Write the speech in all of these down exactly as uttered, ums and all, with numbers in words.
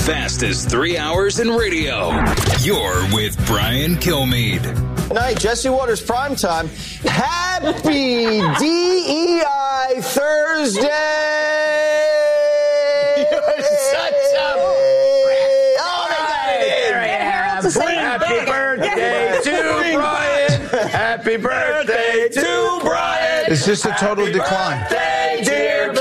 fastest three hours in radio. You're with Brian Kilmeade. Tonight, Jesse Waters primetime. Happy D E I Thursday! You're such a... Oh, Happy birthday to Brian! Happy birthday to Brian! It's just a total Happy decline. Birthday, dear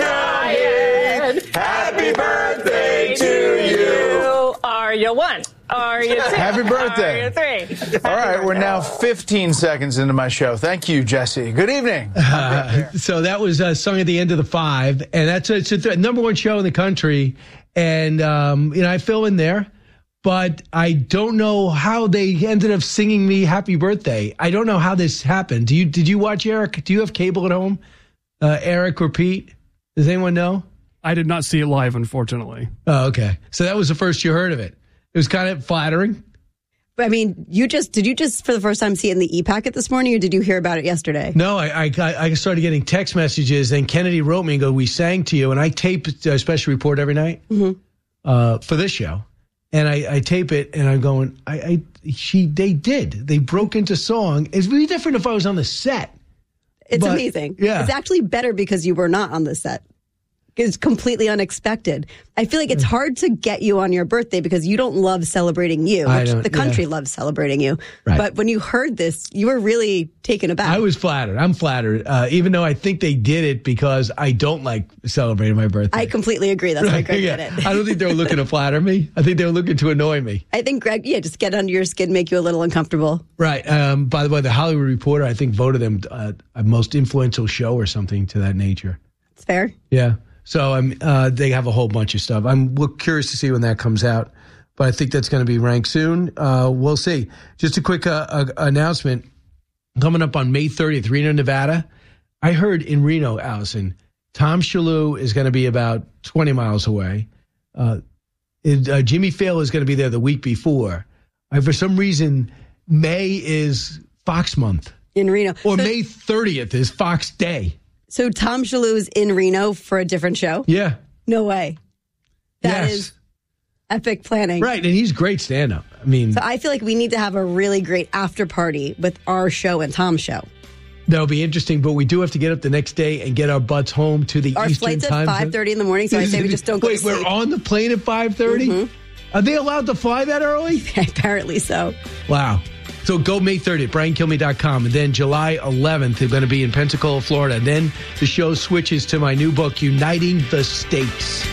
Brian! Happy birthday to you! Are you one? Are you two? Happy birthday. Are you three? All right, we're now fifteen seconds into my show. Thank you, Jesse. Good evening. Uh, so that was uh, sung at the end of the five, and that's a, it's a th- number one show in the country. And um, you know, I fill in there, but I don't know how they ended up singing me "Happy Birthday." I don't know how this happened. Do you? Did you watch, Eric? Do you have cable at home? Uh, Eric or Pete? Does anyone know? I did not see it live, unfortunately. Oh, okay. So that was the first you heard of it. It was kind of flattering. I mean, you just did you just for the first time see it in the e-packet this morning, or did you hear about it yesterday? No, I, I I started getting text messages, and Kennedy wrote me and go, "We sang to you," and I tape a special report every night mm-hmm. uh, for this show, and I, I tape it, and I'm going, I, I she they did they broke into song. It's really different if I was on the set. It's but, amazing. Yeah, it's actually better because you were not on the set. It's completely unexpected. I feel like it's hard to get you on your birthday because you don't love celebrating you, which the country yeah. loves celebrating you. Right. But when you heard this, you were really taken aback. I was flattered. I'm flattered, uh, even though I think they did it because I don't like celebrating my birthday. I completely agree. That's why Greg yeah. did it. I don't think they were looking to flatter me. I think they were looking to annoy me. I think Greg, yeah, just get under your skin, make you a little uncomfortable. Right. Um, by the way, the Hollywood Reporter, I think, voted them uh, a most influential show or something to that nature. It's fair. Yeah. So um, uh, they have a whole bunch of stuff. I'm curious to see when that comes out, but I think that's going to be ranked soon. Uh, we'll see. Just a quick uh, uh, announcement. Coming up on May thirtieth, Reno, Nevada. I heard in Reno, Allison, Tom Shalhoub is going to be about twenty miles away. Uh, it, uh, Jimmy Fallon is going to be there the week before. Uh, for some reason, May is Fox month. In Reno. Or so- May thirtieth is Fox Day. So Tom Shalhoub's in Reno for a different show? Yeah. No way. That yes. is epic planning. Right, and he's great stand-up. I mean, so I feel like we need to have a really great after party with our show and Tom's show. That'll be interesting, but we do have to get up the next day and get our butts home to the our Eastern time. Our flight's at five thirty in the morning, so I say we just don't go Wait, to sleep. we're on the plane at five thirty? Mm-hmm. Are they allowed to fly that early? Apparently so. Wow. So go May thirtieth, brian kilmeade dot com. And then July eleventh, they're going to be in Pensacola, Florida. And then the show switches to my new book, Uniting the States.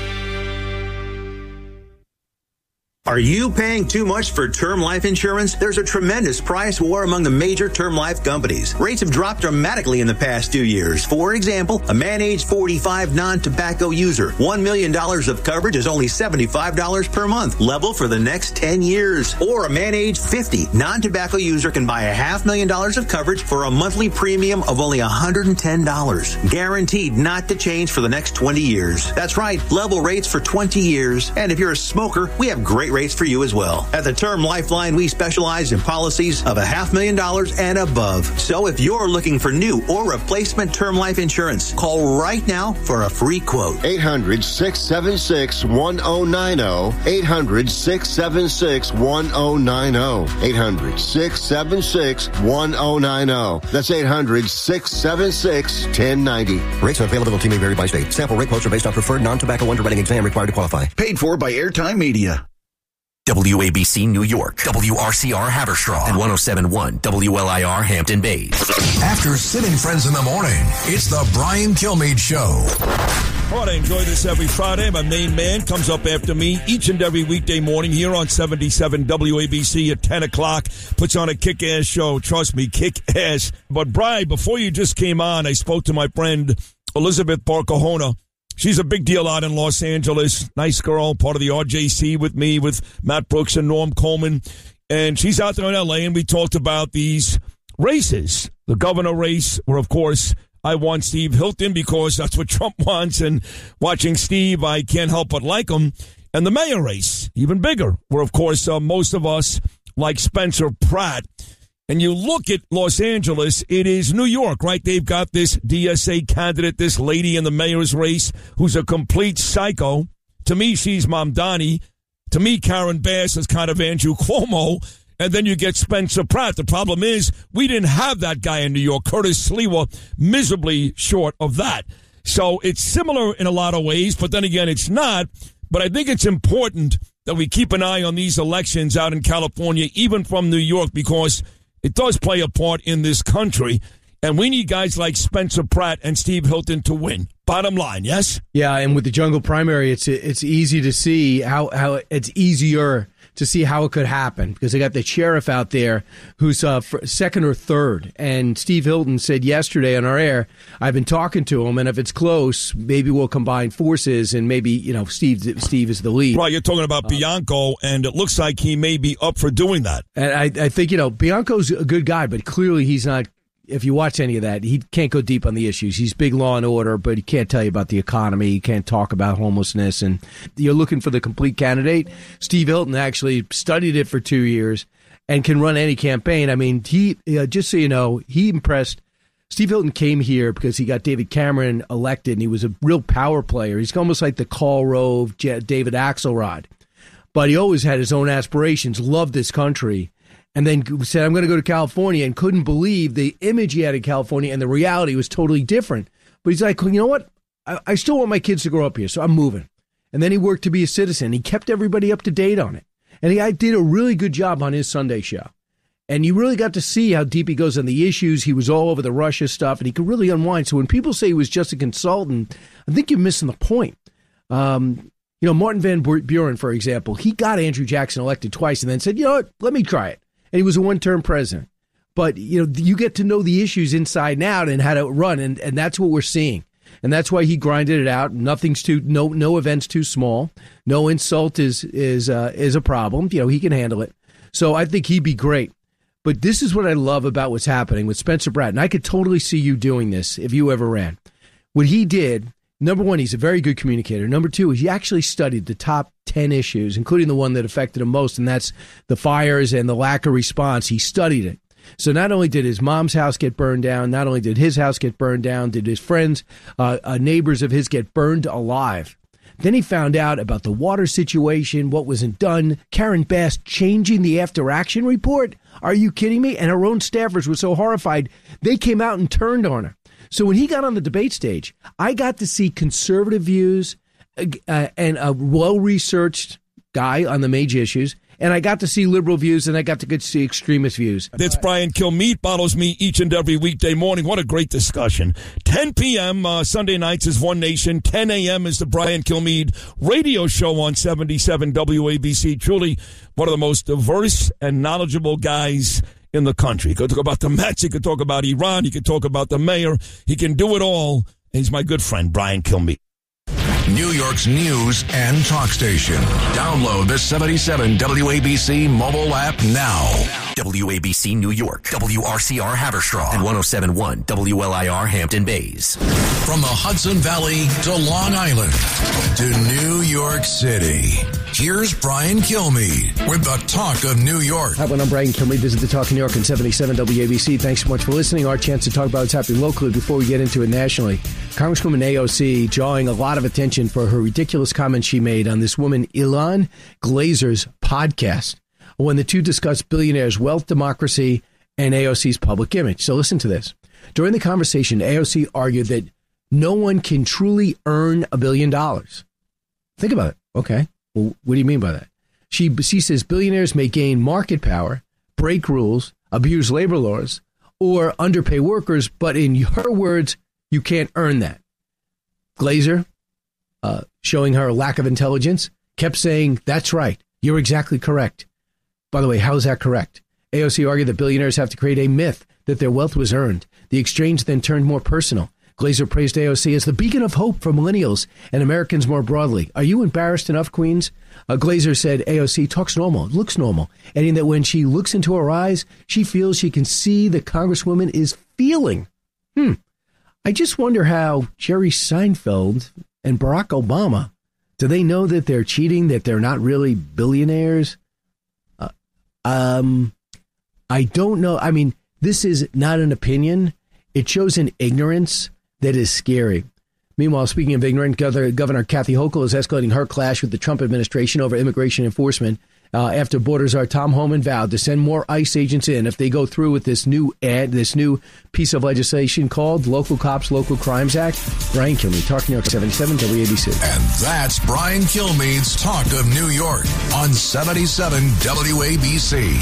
Are you paying too much for term life insurance? There's a tremendous price war among the major term life companies. Rates have dropped dramatically in the past two years. For example, a man age forty-five non-tobacco user, one million dollars of coverage is only seventy-five dollars per month, level for the next ten years. Or a man age fifty non-tobacco user can buy a half million dollars of coverage for a monthly premium of only one hundred ten dollars. Guaranteed not to change for the next twenty years. That's right, level rates for twenty years. And if you're a smoker, we have great rates for you as well. At the Term Lifeline, we specialize in policies of a half million dollars and above. So if you're looking for new or replacement term life insurance, call right now for a free quote. eight hundred, six seven six, one oh nine oh. eight hundred, six seven six, one oh nine oh. eight hundred, six seven six, one oh nine oh. That's eight hundred, six seven six, one oh nine oh. Rates and availability may vary by state. Sample rate quotes are based on preferred non-tobacco underwriting exam required to qualify. Paid for by Airtime Media. W A B C New York, W R C R Haverstraw, and one oh seven point one W L I R Hampton Bays. After sitting friends in the morning, it's the Brian Kilmeade Show. All right, I enjoy this every Friday. My main man comes up after me each and every weekday morning here on seventy-seven W A B C at ten o'clock. Puts on a kick-ass show. Trust me, kick-ass. But, Brian, before you just came on, I spoke to my friend Elizabeth Barcahona. She's a big deal out in Los Angeles. Nice girl, part of the R J C with me, with Matt Brooks and Norm Coleman. And she's out there in L A, and we talked about these races. The governor race, where, of course, I want Steve Hilton because that's what Trump wants. And watching Steve, I can't help but like him. And the mayor race, even bigger, where, of course, uh, most of us like Spencer Pratt. And you look at Los Angeles, it is New York, right? They've got this D S A candidate, this lady in the mayor's race, who's a complete psycho. To me, she's Mamdani. To me, Karen Bass is kind of Andrew Cuomo, and then you get Spencer Pratt. The problem is we didn't have that guy in New York. Curtis Sliwa, miserably short of that. So it's similar in a lot of ways, but then again, it's not. But I think it's important that we keep an eye on these elections out in California, even from New York, because it does play a part in this country. And we need guys like Spencer Pratt and Steve Hilton to win. Bottom line, yes? Yeah, and with the jungle primary, it's it's easy to see how, how it's easier to see how it could happen because they got the sheriff out there who's uh, second or third. And Steve Hilton said yesterday on our air, I've been talking to him, and if it's close, maybe we'll combine forces, and maybe, you know, Steve Steve is the lead. Right, you're talking about uh, Bianco, and it looks like he may be up for doing that. And I, I think, you know, Bianco's a good guy, but clearly he's not. If you watch any of that, he can't go deep on the issues. He's big law and order, but he can't tell you about the economy. He can't talk about homelessness. And you're looking for the complete candidate. Steve Hilton actually studied it for two years and can run any campaign. I mean, he uh, just so you know, he impressed. Steve Hilton came here because he got David Cameron elected, and he was a real power player. He's almost like the Karl Rove, David Axelrod. But he always had his own aspirations, loved this country. And then said, I'm going to go to California, and couldn't believe the image he had in California, and the reality was totally different. But he's like, you know what? I, I still want my kids to grow up here, so I'm moving. And then he worked to be a citizen. He kept everybody up to date on it. And he I did a really good job on his Sunday show. And you really got to see how deep he goes on the issues. He was all over the Russia stuff, and he could really unwind. So when people say he was just a consultant, I think you're missing the point. Um, you know, Martin Van Buren, for example, he got Andrew Jackson elected twice and then said, you know what, let me try it. And he was a one-term president. But, you know, you get to know the issues inside and out and how to run, and, and that's what we're seeing. And that's why he grinded it out. Nothing's too, no no event's too small. No insult is is uh, is a problem. You know, he can handle it. So I think he'd be great. But this is what I love about what's happening with Spencer Pratt. And I could totally see you doing this if you ever ran. What he did, number one, he's a very good communicator. Number two, he actually studied the top ten issues, including the one that affected him most, and that's the fires and the lack of response. He studied it. So not only did his mom's house get burned down, not only did his house get burned down, did his friends, uh, uh, neighbors of his get burned alive. Then he found out about the water situation, what wasn't done. Karen Bass changing the after-action report. Are you kidding me? And her own staffers were so horrified, they came out and turned on her. So when he got on the debate stage, I got to see conservative views uh, and a well-researched guy on the major issues, and I got to see liberal views, and I got to get to see extremist views. That's Brian Kilmeade, follows me each and every weekday morning. What a great discussion. ten p.m. Uh, Sunday nights is One Nation. ten a.m. is the Brian Kilmeade radio show on seventy-seven W A B C. Truly one of the most diverse and knowledgeable guys in the country. He could talk about the Mets. He could talk about Iran. He could talk about the mayor. He can do it all. He's my good friend, Brian Kilmeade. New York's news and talk station. Download the seventy-seven W A B C mobile app now. W A B C New York, W R C R Haverstraw, and one oh seven point one W L I R Hampton Bays. From the Hudson Valley to Long Island to New York City. Here's Brian Kilmeade with the Talk of New York. Hi, I'm Brian Kilmeade. This is the Talk of New York on seventy-seven W A B C. Thanks so much for listening. Our chance to talk about what's happening locally before we get into it nationally. Congresswoman A O C drawing a lot of attention for her ridiculous comments she made on this woman, Ilhan Glazer's podcast, when the two discussed billionaires' wealth, democracy, and A O C's public image. So listen to this. During the conversation, A O C argued that no one can truly earn a billion dollars. Think about it. Okay. Well, what do you mean by that? She, she says billionaires may gain market power, break rules, abuse labor laws, or underpay workers, but in her words, you can't earn that. Glazer, uh, showing her lack of intelligence, kept saying, that's right. You're exactly correct. By the way, how is that correct? A O C argued that billionaires have to create a myth that their wealth was earned. The exchange then turned more personal. Glazer praised A O C as the beacon of hope for millennials and Americans more broadly. Are you embarrassed enough, Queens? Uh, Glazer said A O C talks normal, looks normal, adding that when she looks into her eyes, she feels she can see the Congresswoman is feeling. Hmm. I just wonder how Jerry Seinfeld and Barack Obama, do they know that they're cheating, that they're not really billionaires? Uh, um, I don't know. I mean, this is not an opinion. It shows an ignorance that is scary. Meanwhile, speaking of ignorant, Governor, Governor Kathy Hochul is escalating her clash with the Trump administration over immigration enforcement uh, after border czar Tom Homan vowed to send more ICE agents in if they go through with this new ad, this new piece of legislation called Local Cops, Local Crimes Act. Brian Kilmeade, Talk New York seventy-seven W A B C. And that's Brian Kilmeade's Talk of New York on seventy-seven W A B C.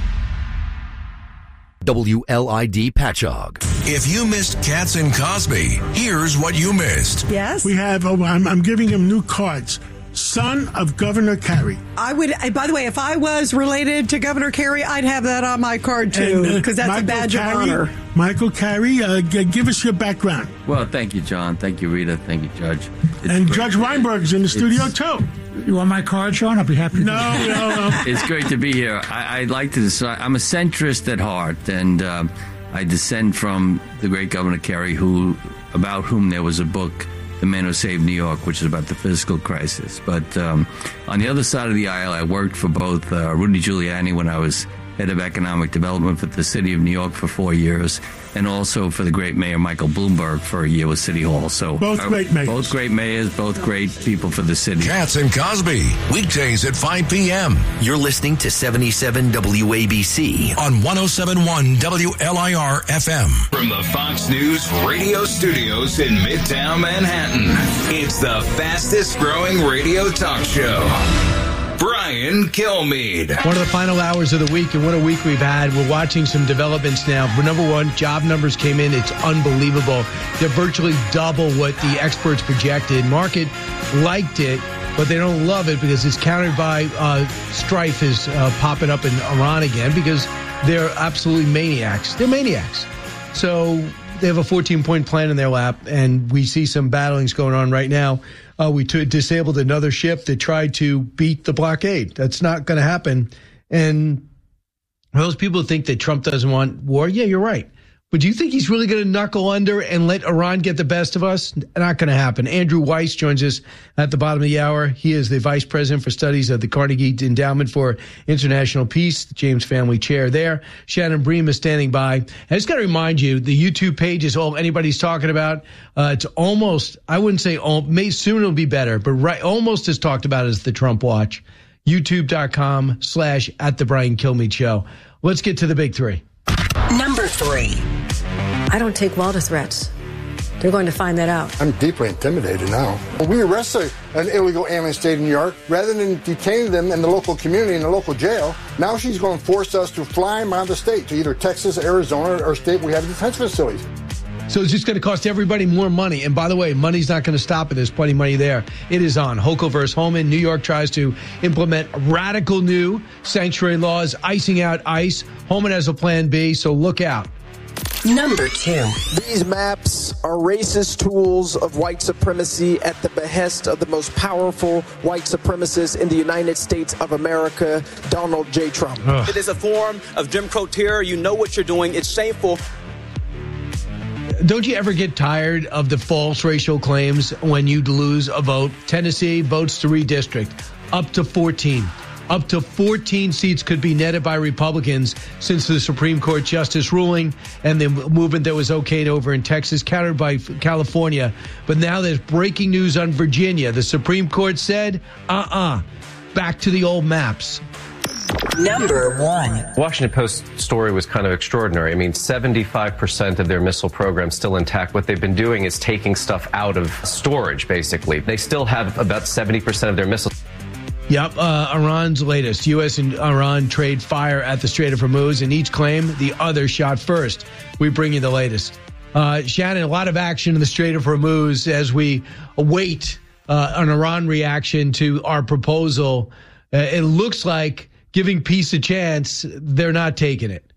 W L I D Patchogue. If you missed Katz and Cosby, here's what you missed. Yes? We have, oh, I'm, I'm giving him new cards. Son of Governor Carey. I would, by the way, if I was related to Governor Carey, I'd have that on my card, too, because uh, that's Michael a badge Carey, of honor. Michael Carey, uh, g- give us your background. Well, thank you, John. Thank you, Rita. Thank you, Judge. It's and great. Judge Weinberg is in the it's, studio, too. You want my card, Sean? I'll be happy to. No, no, no. It's great to be here. I, I'd like to decide. I'm a centrist at heart, and um, I descend from the great Governor Carey, who, about whom there was a book, The Man Who Saved New York, which is about the fiscal crisis. But um, on the other side of the aisle, I worked for both uh, Rudy Giuliani when I was head of economic development for the city of New York for four years, and also for the great mayor Michael Bloomberg for a year with City Hall. So both uh, great mayors. Both great mayors, both great people for the city. Katz and Cosby, weekdays at five p.m. You're listening to seventy-seven W A B C on one oh seven point one W L I R F M. From the Fox News radio studios in Midtown Manhattan, it's the fastest growing radio talk show. Brian Kilmeade. One of the final hours of the week, and what a week we've had. We're watching some developments now. Number one, job numbers came in. It's unbelievable. They're virtually double what the experts projected. Market liked it, but they don't love it because it's countered by uh, strife is uh, popping up in Iran again because they're absolutely maniacs. They're maniacs. So they have a fourteen-point plan in their lap, and we see some battlings going on right now. Uh, we t- disabled another ship that tried to beat the blockade. That's not going to happen. And those people think that Trump doesn't want war. Yeah, you're right. But do you think he's really going to knuckle under and let Iran get the best of us? Not going to happen. Andrew Weiss joins us at the bottom of the hour. He is the vice president for studies of the Carnegie Endowment for International Peace, the James Family Chair there. Shannon Bream is standing by. I just got to remind you, the YouTube page is all anybody's talking about. Uh, it's almost, I wouldn't say, all, may, soon it'll be better, but right, almost as talked about as the Trump Watch. YouTube.com slash at the Brian Kilmeade Show. Let's get to the big three. Number three. I don't take well to threats. They're going to find that out. I'm deeply intimidated now. When we arrest a, an illegal alien state in New York, rather than detaining them in the local community, in the local jail, now she's going to force us to fly them out of the state to either Texas, Arizona, or state we have detention facilities. So it's just going to cost everybody more money. And by the way, money's not going to stop it. There's plenty of money there. It is on. Hochul versus Homan. New York tries to implement radical new sanctuary laws, icing out ICE. Homan has a plan B, so look out. Number two. These maps are racist tools of white supremacy at the behest of the most powerful white supremacist in the United States of America, Donald J. Trump. Ugh. It is a form of Jim Crow terror. You know what you're doing. It's shameful. Don't you ever get tired of the false racial claims when you lose a vote? Tennessee votes to redistrict up to fourteen. Up to fourteen seats could be netted by Republicans since the Supreme Court justice ruling and the movement that was okayed over in Texas, countered by California. But now there's breaking news on Virginia. The Supreme Court said, uh-uh, back to the old maps. Number one. Washington Post story was kind of extraordinary. I mean, seventy-five percent of their missile program still intact. What they've been doing is taking stuff out of storage, basically. They still have about seventy percent of their missiles. Yep, uh, Iran's latest. U S and Iran trade fire at the Strait of Hormuz, and each claim the other shot first. We bring you the latest. Uh, Shannon, a lot of action in the Strait of Hormuz as we await uh, an Iran reaction to our proposal. Uh, it looks like giving peace a chance, they're not taking it.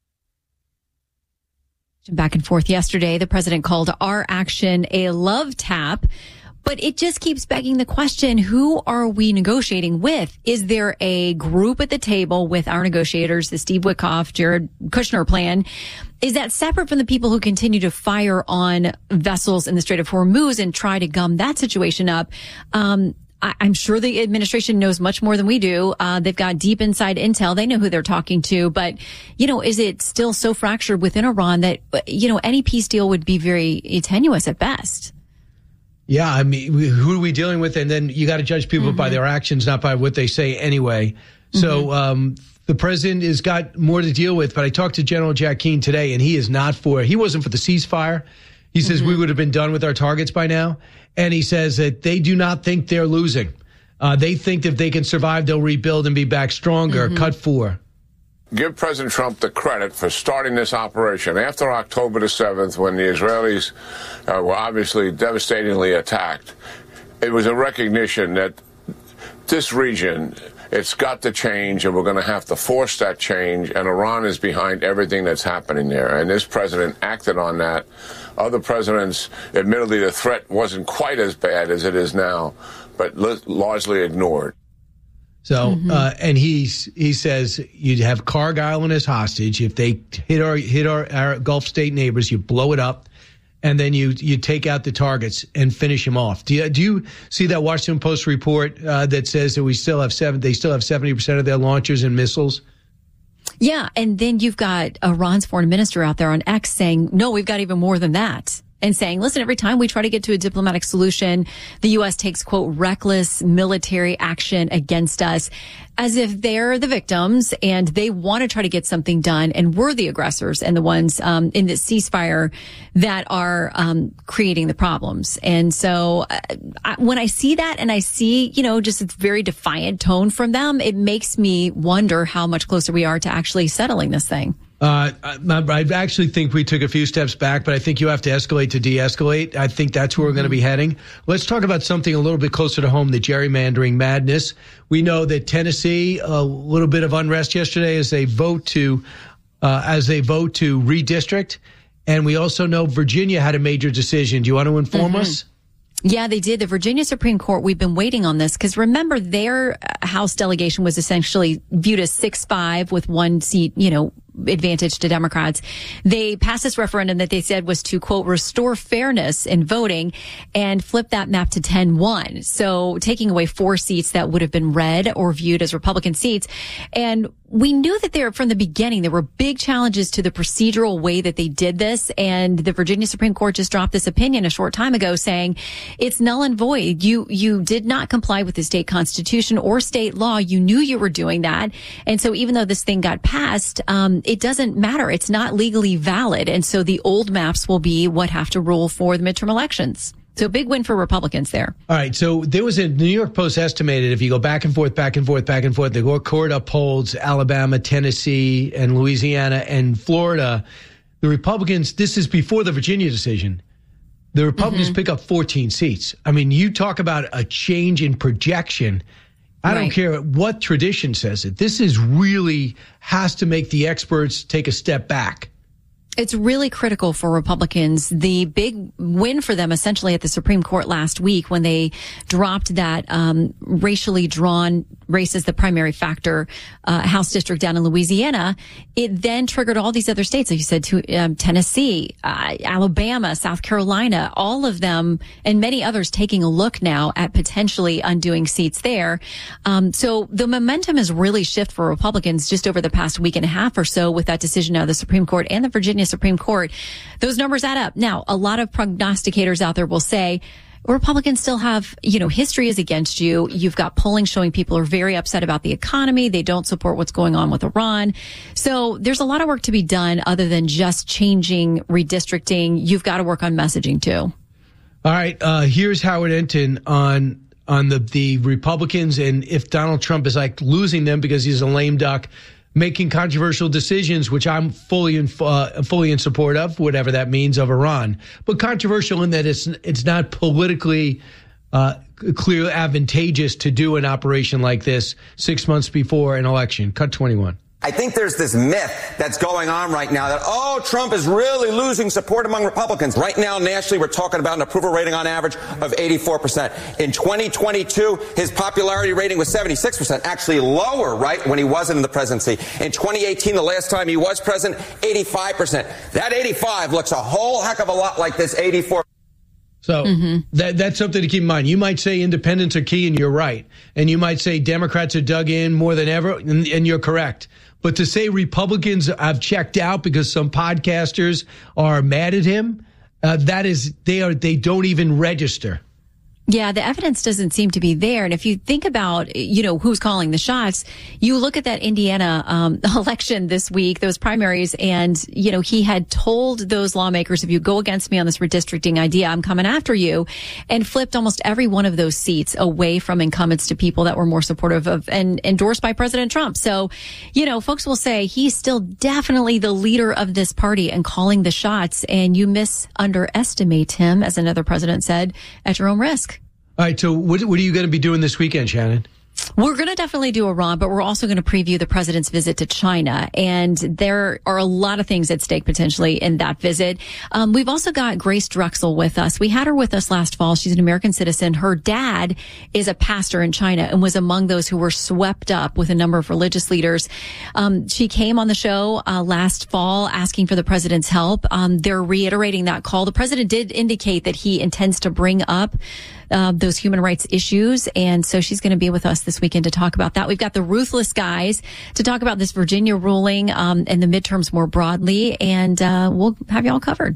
Back and forth yesterday, the president called our action a love tap. But it just keeps begging the question, who are we negotiating with? Is there a group at the table with our negotiators, the Steve Witkoff, Jared Kushner plan? Is that separate from the people who continue to fire on vessels in the Strait of Hormuz and try to gum that situation up? Um, I, I'm sure the administration knows much more than we do. Uh, they've got deep inside intel. They know who they're talking to. But, you know, is it still so fractured within Iran that, you know, any peace deal would be very tenuous at best? Yeah, I mean, who are we dealing with? And then you got to judge people mm-hmm. by their actions, not by what they say anyway. So mm-hmm. um, the president has got more to deal with. But I talked to General Jack Keane today, and he is not for, he wasn't for the ceasefire. He says mm-hmm. we would have been done with our targets by now. And he says that they do not think they're losing. Uh, they think that if they can survive, they'll rebuild and be back stronger. Mm-hmm. Cut four. Give President Trump the credit for starting this operation after October the seventh, when the Israelis uh, were obviously devastatingly attacked. It was a recognition that this region, it's got to change, and we're going to have to force that change, and Iran is behind everything that's happening there. And this president acted on that. Other presidents, admittedly, the threat wasn't quite as bad as it is now, but largely ignored. So, mm-hmm. uh, and he's, he says you'd have Cargill and his hostage. If they hit our hit our, our Gulf state neighbors, you blow it up, and then you you take out the targets and finish them off. Do you, do you see that Washington Post report uh, that says that we still have seven? They still have seventy percent of their launchers and missiles. Yeah, and then you've got Iran's foreign minister out there on X saying, no, we've got even more than that. And saying, listen, every time we try to get to a diplomatic solution, the U S takes, quote, reckless military action against us, as if they're the victims and they want to try to get something done, and we're the aggressors and the ones um, in this ceasefire that are um, creating the problems. And so uh, I, when I see that and I see, you know, just a very defiant tone from them, it makes me wonder how much closer we are to actually settling this thing. Uh, I, I actually think we took a few steps back, but I think you have to escalate to de-escalate. I think that's where we're going to be heading. Let's talk about something a little bit closer to home, the gerrymandering madness. We know that Tennessee, a little bit of unrest yesterday as they vote to, uh, as they vote to redistrict. And we also know Virginia had a major decision. Do you want to inform mm-hmm. us? Yeah, they did. The Virginia Supreme Court, we've been waiting on this because remember their House delegation was essentially viewed as six five with one seat, you know, advantage to Democrats. They passed this referendum that they said was to, quote, restore fairness in voting and flip that map to ten one. So taking away four seats that would have been red or viewed as Republican seats. And we knew that there from the beginning, there were big challenges to the procedural way that they did this. And the Virginia Supreme Court just dropped this opinion a short time ago saying it's null and void. You, you did not comply with the state constitution or state law. You knew you were doing that. And so even though this thing got passed, um, it doesn't matter. It's not legally valid. And so the old maps will be what have to rule for the midterm elections. So big win for Republicans there. All right. So there was a New York Post estimated if you go back and forth, back and forth, back and forth, the court upholds Alabama, Tennessee, and Louisiana and Florida. The Republicans, this is before the Virginia decision. The Republicans mm-hmm. pick up fourteen seats. I mean, you talk about a change in projection. I right. don't care what tradition says it. This is really has to make the experts take a step back. It's really critical for Republicans. The big win for them essentially at the Supreme Court last week when they dropped that um, racially drawn race as the primary factor uh, House district down in Louisiana, it then triggered all these other states, like you said, to um, Tennessee, uh, Alabama, South Carolina, all of them and many others taking a look now at potentially undoing seats there. Um, so the momentum has really shifted for Republicans just over the past week and a half or so with that decision out of the Supreme Court and the Virginia Supreme Court. Those numbers add up. Now, a lot of prognosticators out there will say Republicans still have, you know, history is against you. You've got polling showing people are very upset about the economy. They don't support what's going on with Iran. So there's a lot of work to be done other than just changing redistricting. You've got to work on messaging too. All right. Uh, here's Howard Enton on on the, the Republicans and if Donald Trump is like losing them because he's a lame duck, making controversial decisions, which I'm fully in, uh, fully in support of, whatever that means, of Iran. But controversial in that it's it's not politically uh, clearly advantageous to do an operation like this six months before an election. Cut twenty-one. I think there's this myth that's going on right now that, oh, Trump is really losing support among Republicans. Right now, nationally, we're talking about an approval rating on average of eighty-four percent. In twenty twenty-two, his popularity rating was seventy-six percent, actually lower, right, when he wasn't in the presidency. In twenty eighteen, the last time he was president, eighty-five percent. That eighty-five looks a whole heck of a lot like this eighty-four. So mm-hmm. that that's something to keep in mind. You might say independents are key, and you're right. And you might say Democrats are dug in more than ever, and, and you're correct. But to say Republicans have checked out because some podcasters are mad at him, uh, that is, they are they don't even register. Yeah, the evidence doesn't seem to be there. And if you think about, you know, who's calling the shots, you look at that Indiana um, election this week, those primaries, and, you know, he had told those lawmakers, if you go against me on this redistricting idea, I'm coming after you, and flipped almost every one of those seats away from incumbents to people that were more supportive of and endorsed by President Trump. So, you know, folks will say he's still definitely the leader of this party and calling the shots, and you misunderestimate him, as another president said, at your own risk. All right, so what, what are you going to be doing this weekend, Shannon? We're going to definitely do Iran, but we're also going to preview the president's visit to China. And there are a lot of things at stake potentially in that visit. Um, we've also got Grace Drexel with us. We had her with us last fall. She's an American citizen. Her dad is a pastor in China and was among those who were swept up with a number of religious leaders. Um, she came on the show uh, last fall asking for the president's help. Um, they're reiterating that call. The president did indicate that he intends to bring up Uh, those human rights issues. And so she's going to be with us this weekend to talk about that. We've got the Ruthless Guys to talk about this Virginia ruling um, and the midterms more broadly. And uh, we'll have you all covered.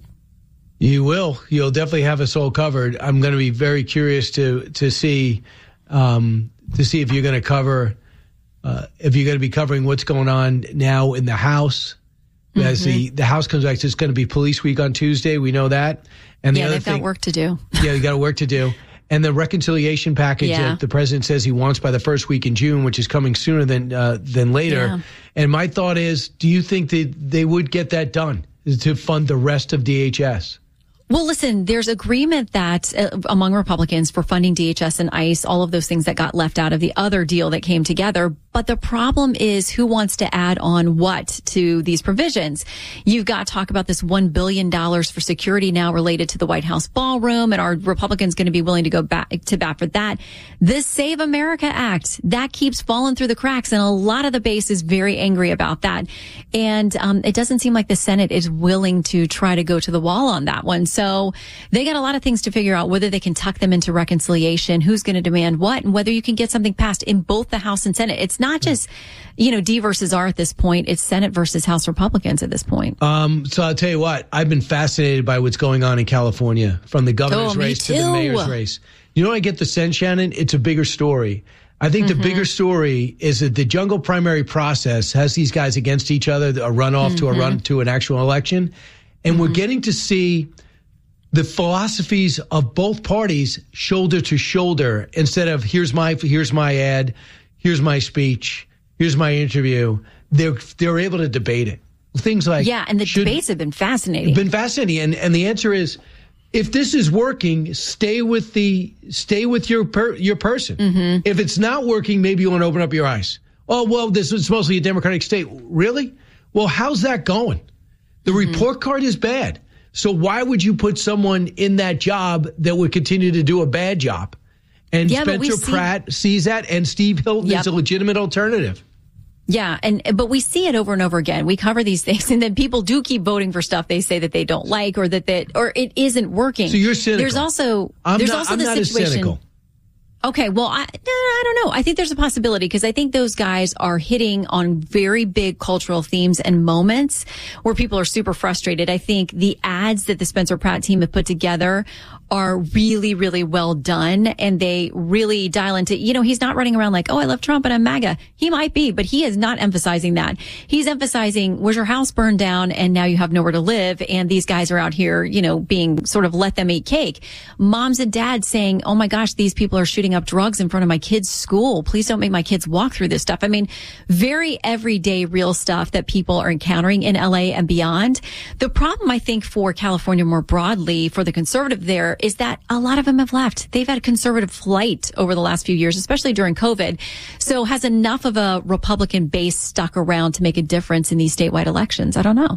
You will. You'll definitely have us all covered. I'm going to be very curious to to see um, to see if you're going to cover uh, if you're going to be covering what's going on now in the House. Mm-hmm. As the, the House comes back, it's going to be Police Week on Tuesday. We know that. And the yeah, other they've thing, got work to do. Yeah, you got work to do. And the reconciliation package yeah. that the president says he wants by the first week in June, which is coming sooner than uh, than later. Yeah. And my thought is, do you think that they would get that done to fund the rest of D H S? Well, listen, there's agreement that uh, among Republicans for funding D H S and ICE, all of those things that got left out of the other deal that came together. But the problem is who wants to add on what to these provisions? You've got talk about this one billion dollars for security now related to the White House ballroom. And are Republicans going to be willing to go back to bat for that? This Save America Act, that keeps falling through the cracks. And a lot of the base is very angry about that. And um, it doesn't seem like the Senate is willing to try to go to the wall on that one. So they got a lot of things to figure out, whether they can tuck them into reconciliation, who's going to demand what, and whether you can get something passed in both the House and Senate. It's not just, you know, D versus R at this point. It's Senate versus House Republicans at this point. Um, so I'll tell you what, I've been fascinated by what's going on in California, from the governor's oh, race too. to the mayor's race. You know, I get the sense, Shannon, it's a bigger story. I think mm-hmm. the bigger story is that the jungle primary process has these guys against each other, a runoff mm-hmm. to a run to an actual election. And mm-hmm. we're getting to see the philosophies of both parties shoulder to shoulder, instead of here's my here's my ad, here's my speech, here's my interview. They're they're able to debate it. Things like yeah, and the should, debates have been fascinating. Been fascinating, and and the answer is, if this is working, stay with the stay with your per, your person. Mm-hmm. If it's not working, maybe you want to open up your eyes. Oh well, this is mostly a Democratic state. Really? Well, how's that going? The mm-hmm. report card is bad. So why would you put someone in that job that would continue to do a bad job? And yeah, Spencer see- Pratt sees that, and Steve Hilton yep. is a legitimate alternative. Yeah, and but we see it over and over again. We cover these things, and then people do keep voting for stuff they say that they don't like, or that that or it isn't working. So you're cynical. There's also I'm there's not, also I'm the not situation. As cynical. Okay, well, I, I don't know. I think there's a possibility, because I think those guys are hitting on very big cultural themes and moments where people are super frustrated. I think the ads that the Spencer Pratt team have put together are really, really well done, and they really dial into, you know, he's not running around like, oh, I love Trump and I'm MAGA. He might be, but he is not emphasizing that. He's emphasizing, was your house burned down and now you have nowhere to live, and these guys are out here, you know, being sort of let them eat cake. Moms and dads saying, oh my gosh, these people are shooting up drugs in front of my kids' school. Please don't make my kids walk through this stuff. I mean, very everyday real stuff that people are encountering in L A and beyond. The problem, I think, for California more broadly, for the conservative there, is that a lot of them have left. They've had conservative flight over the last few years, especially during COVID. So has enough of a Republican base stuck around to make a difference in these statewide elections? I don't know.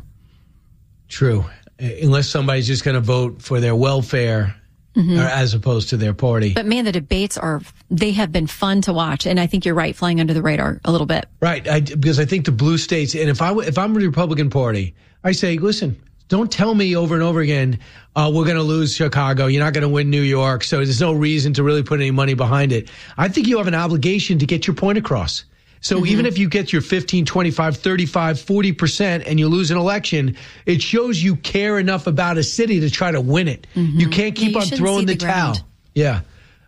True. Unless somebody's just going to vote for their welfare. Mm-hmm. As opposed to their party. But man, the debates are, they have been fun to watch. And I think you're right, flying under the radar a little bit. Right. I, because I think the blue states, and if, I, if I'm the Republican Party, I say, listen, don't tell me over and over again, uh, we're going to lose Chicago. You're not going to win New York. So there's no reason to really put any money behind it. I think you have an obligation to get your point across. So mm-hmm. even if you get your fifteen, twenty-five, thirty-five, forty percent and you lose an election, it shows you care enough about a city to try to win it. Mm-hmm. You can't keep yeah, you on throwing the, the towel. Yeah.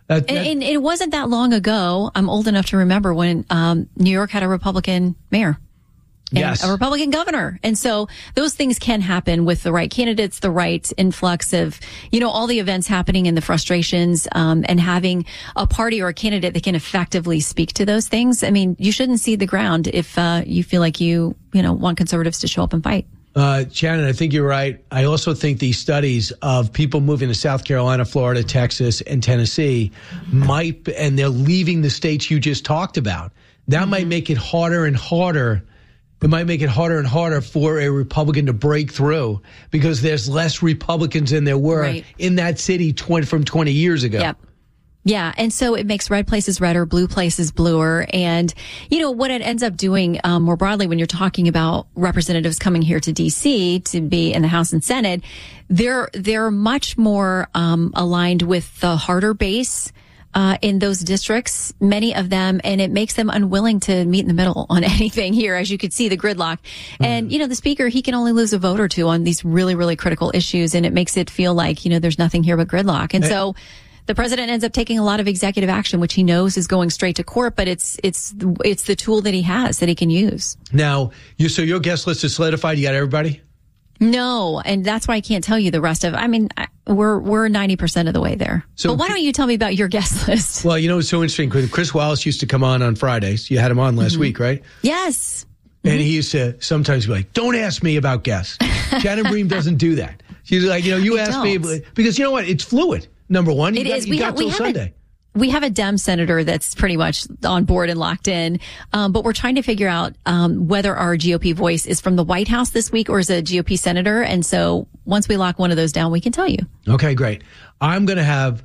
That, that, and, and it wasn't that long ago. I'm old enough to remember when um, New York had a Republican mayor. And yes. a Republican governor. And so those things can happen with the right candidates, the right influx of, you know, all the events happening and the frustrations, um, and having a party or a candidate that can effectively speak to those things. I mean, you shouldn't cede the ground if, uh, you feel like you, you know, want conservatives to show up and fight. Uh, Shannon, I think you're right. I also think these studies of people moving to South Carolina, Florida, Texas, and Tennessee might, and they're leaving the states you just talked about. That mm-hmm. might make it harder and harder. It might make it harder and harder for a Republican to break through because there's less Republicans than there were right. in that city twenty, from twenty years ago. Yep. Yeah. And so it makes red places redder, blue places bluer. And, you know, what it ends up doing um, more broadly when you're talking about representatives coming here to D C to be in the House and Senate, they're, they're much more um, aligned with the harder base Uh, in those districts, many of them, and it makes them unwilling to meet in the middle on anything here, as you could see, the gridlock. Mm. And, you know, the speaker, he can only lose a vote or two on these really, really critical issues, and it makes it feel like, you know, there's nothing here but gridlock. And hey. so the president ends up taking a lot of executive action, which he knows is going straight to court, but it's, it's, it's the tool that he has that he can use. Now, you, so your guest list is solidified? You got everybody? No, and that's why I can't tell you the rest of. I mean, we're we're ninety percent of the way there. So, but why don't you tell me about your guest list? Well, you know, it's so interesting. Chris Wallace used to come on on Fridays. You had him on last mm-hmm. week, right? Yes. And mm-hmm. he used to sometimes be like, "Don't ask me about guests." Shannon Bream doesn't do that. She's like, you know, you I ask don't. me because you know what? It's fluid. Number one, you it got, is. You we got have, till we Sunday. We have a Dem senator that's pretty much on board and locked in, um, but we're trying to figure out um, whether our G O P voice is from the White House this week or is a G O P senator. And so once we lock one of those down, we can tell you. Okay, great. I'm going to have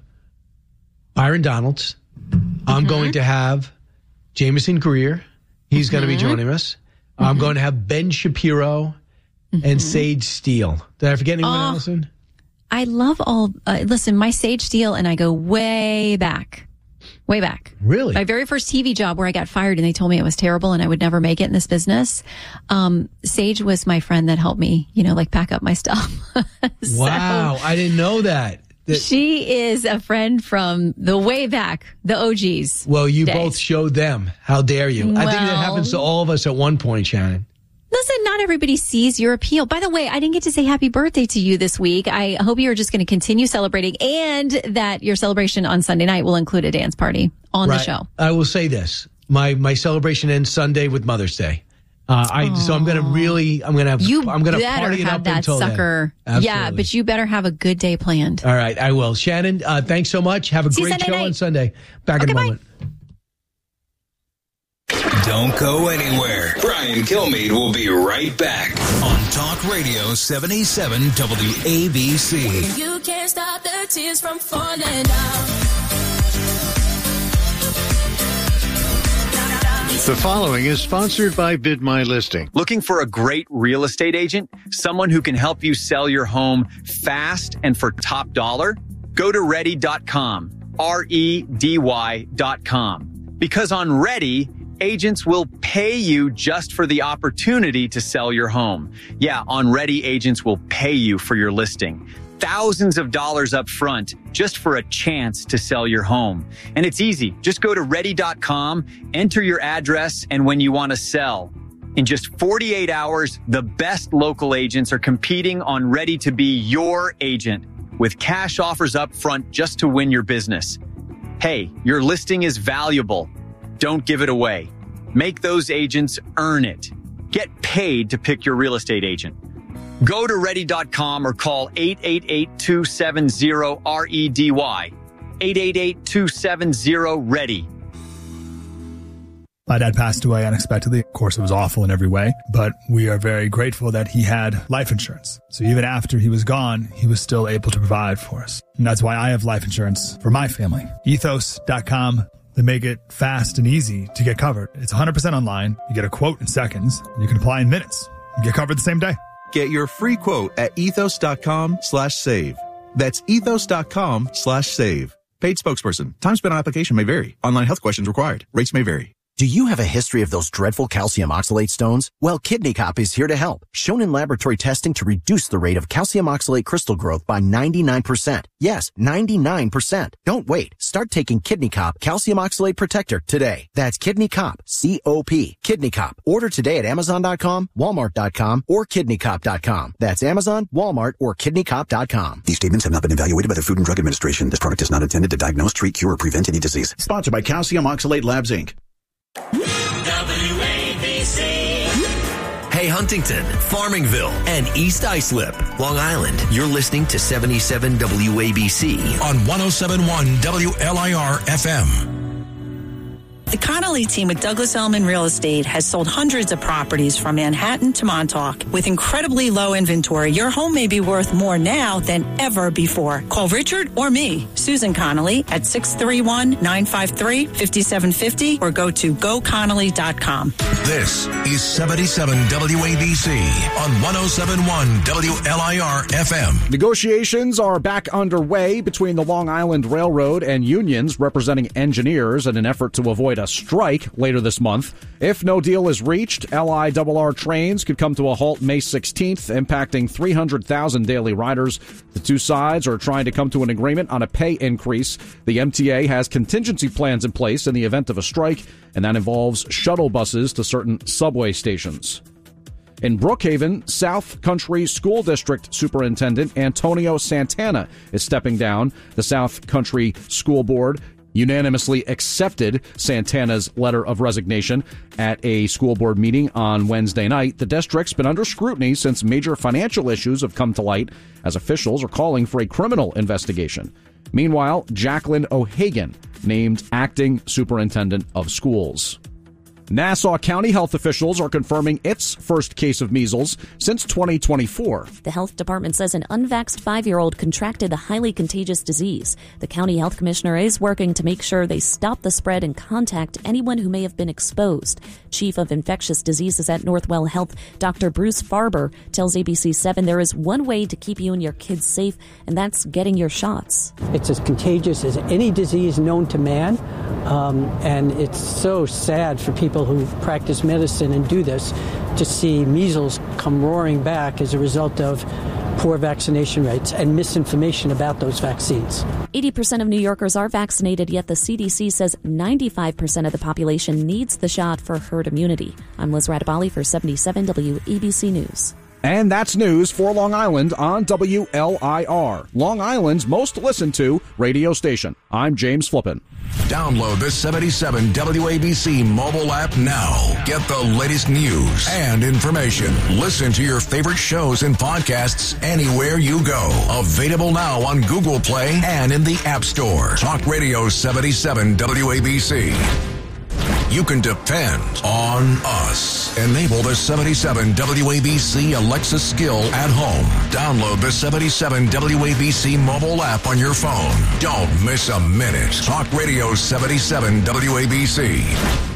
Byron Donalds. I'm mm-hmm. going to have Jameson Greer. He's mm-hmm. going to be joining us. Mm-hmm. I'm going to have Ben Shapiro mm-hmm. and Sage Steele. Did I forget anyone, oh. Allison? I love all, uh, listen, my Sage Steele and I go way back, way back. Really? My very first T V job where I got fired and they told me it was terrible and I would never make it in this business. Um, Sage was my friend that helped me, you know, like pack up my stuff. so, wow. I didn't know that. that. She is a friend from the way back, the O Gs. Well, you days. both showed them. How dare you? Well, I think that happens to all of us at one point, Shannon. Listen, not everybody sees your appeal. By the way, I didn't get to say happy birthday to you this week. I hope you're just going to continue celebrating and that your celebration on Sunday night will include a dance party on right. the show. I will say this. My my celebration ends Sunday with Mother's Day. Uh, I so I'm going to really I'm going to have you I'm going to party it have up that until sucker. Then. Yeah, but you better have a good day planned. All right, I will. Shannon, uh, thanks so much. Have a See great show night. on Sunday. Back okay, in a bye. moment. Don't go anywhere. Brian Kilmeade will be right back on Talk Radio seventy-seven W A B C. You can't stop the tears from falling down. The following is sponsored by Bid My Listing. Looking for a great real estate agent? Someone who can help you sell your home fast and for top dollar? Go to ready dot com. R E D Y dot com. Because on Ready, agents will pay you just for the opportunity to sell your home. Yeah, on Ready, agents will pay you for your listing. Thousands of dollars up front just for a chance to sell your home. And it's easy. Just go to ready dot com, enter your address and when you want to sell. In just forty-eight hours, the best local agents are competing on Ready to be your agent with cash offers up front just to win your business. Hey, your listing is valuable. Don't give it away. Make those agents earn it. Get paid to pick your real estate agent. Go to ready dot com or call eight eight eight, two seven zero, R E D Y. eight eight eight, two seven zero, READY. My dad passed away unexpectedly. Of course, it was awful in every way, but we are very grateful that he had life insurance. So even after he was gone, he was still able to provide for us. And that's why I have life insurance for my family. ethos dot com. They make it fast and easy to get covered. It's one hundred percent online. You get a quote in seconds. And you can apply in minutes. You get covered the same day. Get your free quote at ethos dot com slash save. That's ethos dot com slash save. Paid spokesperson. Time spent on application may vary. Online health questions required. Rates may vary. Do you have a history of those dreadful calcium oxalate stones? Well, Kidney Cop is here to help. Shown in laboratory testing to reduce the rate of calcium oxalate crystal growth by ninety-nine percent. Yes, ninety-nine percent. Don't wait. Start taking Kidney Cop Calcium Oxalate Protector today. That's Kidney Cop, C O P. Kidney Cop. Order today at Amazon dot com, Walmart dot com, or Kidney Cop dot com. That's Amazon, Walmart, or Kidney Cop dot com. These statements have not been evaluated by the Food and Drug Administration. This product is not intended to diagnose, treat, cure, or prevent any disease. Sponsored by Calcium Oxalate Labs, Incorporated. W A B C. Hey, Huntington, Farmingville, and East Islip, Long Island. You're listening to seventy-seven W A B C on one oh seven point one W L I R F M. The Connolly team with Douglas Elliman Real Estate has sold hundreds of properties from Manhattan to Montauk. With incredibly low inventory, your home may be worth more now than ever before. Call Richard or me, Susan Connolly, at six three one, nine five three, five seven five zero or go to go connolly dot com. This is seventy-seven W A B C on one oh seven point one W L I R F M. Negotiations are back underway between the Long Island Railroad and unions representing engineers in an effort to avoid a strike later this month. If no deal is reached, L I R R trains could come to a halt May sixteenth, impacting three hundred thousand daily riders. The two sides are trying to come to an agreement on a pay increase. The M T A has contingency plans in place in the event of a strike, and that involves shuttle buses to certain subway stations. In Brookhaven, South Country School District Superintendent Antonio Santana is stepping down. The South Country School Board unanimously accepted Santana's letter of resignation at a school board meeting on Wednesday night. The district's been under scrutiny since major financial issues have come to light, as officials are calling for a criminal investigation. Meanwhile, Jacqueline O'Hagan named acting superintendent of schools. Nassau County health officials are confirming its first case of measles since twenty twenty-four. The health department says an unvaxxed five-year-old contracted the highly contagious disease. The county health commissioner is working to make sure they stop the spread and contact anyone who may have been exposed. Chief of Infectious Diseases at Northwell Health, Doctor Bruce Farber, tells A B C seven there is one way to keep you and your kids safe, and that's getting your shots. It's as contagious as any disease known to man, um, and it's so sad for people who practice medicine and do this to see measles come roaring back as a result of poor vaccination rates and misinformation about those vaccines. eighty percent of New Yorkers are vaccinated, yet the C D C says ninety-five percent of the population needs the shot for herd immunity. I'm Liz Radabali for seventy-seven W A B C News. And that's news for Long Island on W L I R, Long Island's most listened to radio station. I'm James Flippin. Download the seventy-seven W A B C mobile app now. Get the latest news and information. Listen to your favorite shows and podcasts anywhere you go. Available now on Google Play and in the App Store. Talk Radio seventy-seven W A B C. You can depend on us. Enable the seventy-seven W A B C Alexa skill at home. Download the seventy-seven W A B C mobile app on your phone. Don't miss a minute. Talk Radio seventy-seven W A B C.